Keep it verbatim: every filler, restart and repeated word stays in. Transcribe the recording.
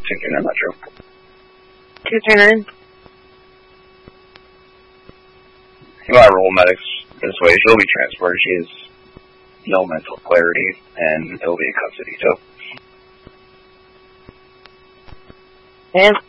two three nine Metro. two three nine. My role medics this way. She'll be transported. She has no mental clarity, and it'll be a custody tow. And